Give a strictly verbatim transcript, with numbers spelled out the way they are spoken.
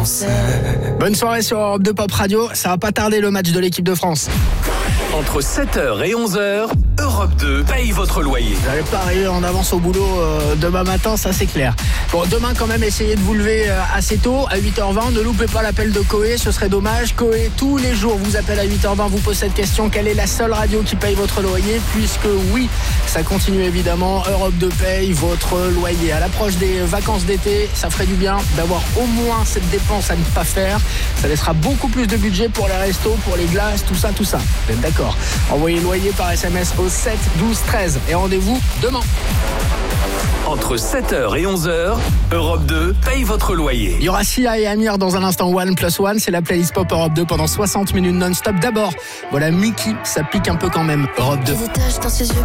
Français. Bonne soirée sur Europe deux Pop Radio. Ça va pas tarder le match de l'équipe de France. Entre sept heures et onze heures, Europe deux paye votre loyer. Vous n'allez pas arriver en avance au boulot euh, demain matin, ça c'est clair. Bon, demain quand même, essayez de vous lever euh, assez tôt, à huit heures vingt. Ne loupez pas l'appel de Coé, ce serait dommage. Coé, tous les jours, vous appelle à huit heures vingt, vous pose cette question. Quelle est la seule radio qui paye votre loyer? Puisque oui, ça continue évidemment. Europe deux paye votre loyer. À l'approche des vacances d'été, ça ferait du bien d'avoir au moins cette dépense à ne pas faire. Ça laissera beaucoup plus de budget pour les restos, pour les glaces, tout ça, tout ça. Vous êtes d'accord? Envoyez loyer par S M S au sept douze treize et rendez-vous demain. Entre sept heures et onze heures, Europe deux paye votre loyer. Il y aura Sia et Amir dans un instant. One plus One, c'est la playlist Pop Europe deux pendant soixante minutes non-stop. D'abord, voilà Mickey, ça pique un peu quand même. Europe deux. Des étages dans ses yeux.